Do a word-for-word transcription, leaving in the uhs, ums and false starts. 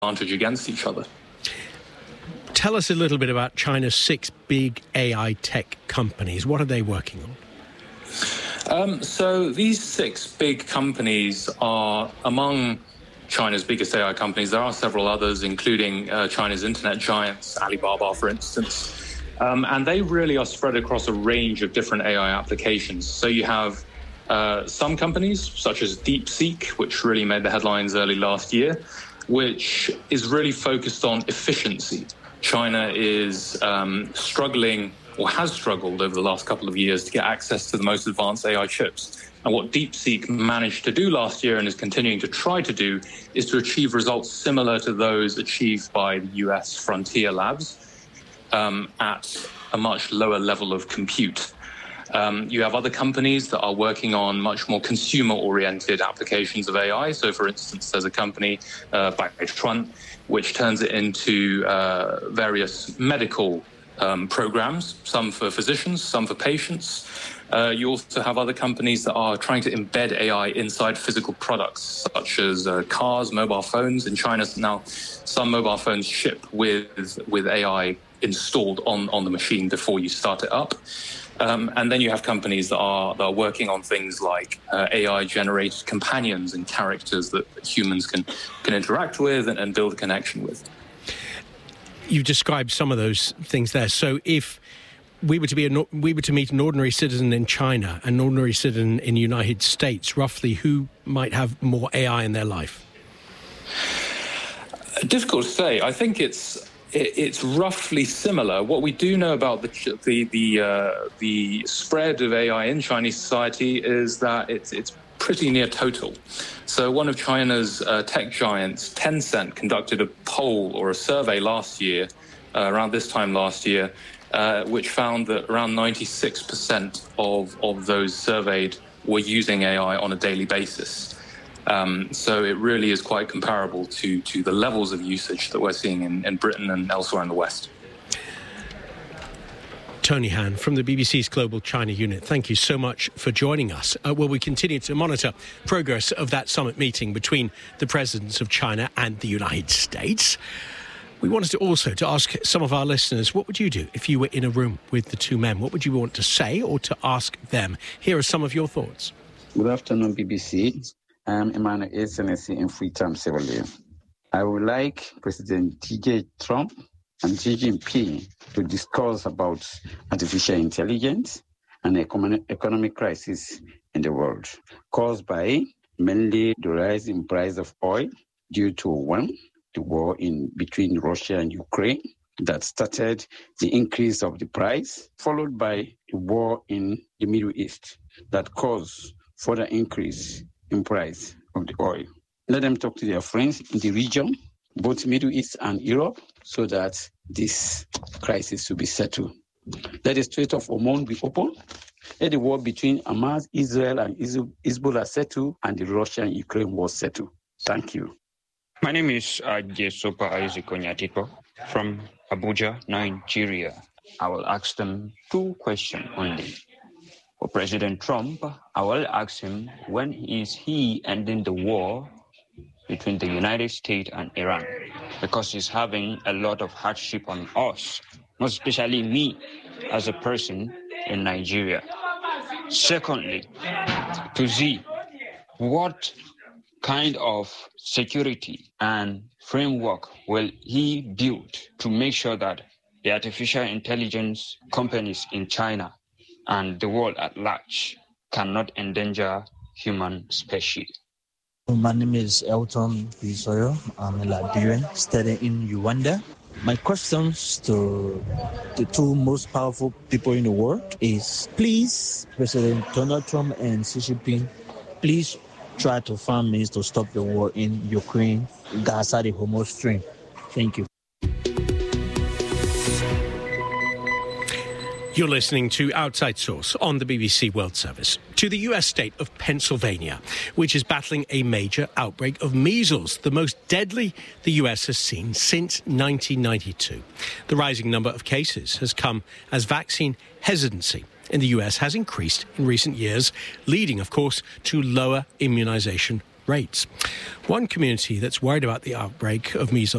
advantage against each other. Tell us a little bit about China's six big A I tech companies. What are they working on? Um, so these six big companies are among China's biggest A I companies. There are several others, including uh, China's internet giants, Alibaba, for instance. Um, and they really are spread across a range of different A I applications. So you have uh, some companies, such as DeepSeek, which really made the headlines early last year, which is really focused on efficiency. China is um, struggling, or has struggled over the last couple of years, to get access to the most advanced A I chips. And what DeepSeek managed to do last year and is continuing to try to do is to achieve results similar to those achieved by the U S Frontier Labs um, at a much lower level of compute. Um, you have other companies that are working on much more consumer-oriented applications of A I. So, for instance, there's a company, uh, Baichuan, which turns it into uh, various medical um, programs, some for physicians, some for patients. Uh, you also have other companies that are trying to embed A I inside physical products, such as uh, cars, mobile phones. In China now, some mobile phones ship with, with A I installed on, on the machine before you start it up. Um, and then you have companies that are, that are working on things like uh, A I-generated companions and characters that, that humans can, can interact with and, and build a connection with. You described some of those things there. So if we were to be a, we were to meet an ordinary citizen in China, an ordinary citizen in the United States, roughly who might have more A I in their life? Difficult to say. I think it's it's roughly similar. What we do know about the the the, uh, the spread of A I in Chinese society is that it's it's pretty near total. So one of China's uh, tech giants, Tencent, conducted a poll or a survey last year, uh, around this time last year, uh, which found that around ninety-six percent of of those surveyed were using A I on a daily basis. Um, so it really is quite comparable to, to the levels of usage that we're seeing in, in Britain and elsewhere in the West. Tony Han from the B B C's Global China Unit, thank you so much for joining us. Uh, well, we continue to monitor progress of that summit meeting between the presidents of China and the United States. We wanted to also to ask some of our listeners, what would you do if you were in a room with the two men? What would you want to say or to ask them? Here are some of your thoughts. Good afternoon, B B C. I'm Emmanuel A. Senesi in Freetown, Sierra Leone. I would like President T J Trump and Xi Jinping to discuss about artificial intelligence and economic, economic crisis in the world, caused by mainly the rise in price of oil due to one, the war in between Russia and Ukraine that started the increase of the price, followed by the war in the Middle East that caused further increase in price of the oil. Let them talk to their friends in the region, both Middle East and Europe, so that this crisis will be settled. Let the Strait of Hormuz be open. Let the war between Hamas, Israel, and Hezbollah settle, and the Russia-Ukraine war settle. Thank you. My name is Ajesopa Isaac Onyatipo from Abuja, Nigeria. I will ask them two questions only. For President Trump, I will ask him, when is he ending the war between the United States and Iran? Because he's having a lot of hardship on us, not especially me as a person in Nigeria. Secondly, to Z, what kind of security and framework will he build to make sure that the artificial intelligence companies in China and the world at large cannot endanger human species? My name is Elton Bisoyo. I'm a Liberian studying in Uganda. My questions to the two most powerful people in the world is, please, President Donald Trump and Xi Jinping, please try to find means to stop the war in Ukraine, Gaza, the Hormuz Strait. Thank you. You're listening to Outside Source on the B B C World Service. To the U S state of Pennsylvania, which is battling a major outbreak of measles, the most deadly the U S has seen since nineteen ninety-two. The rising number of cases has come as vaccine hesitancy in the U S has increased in recent years, leading, of course, to lower immunization rates. One community that's worried about the outbreak of measles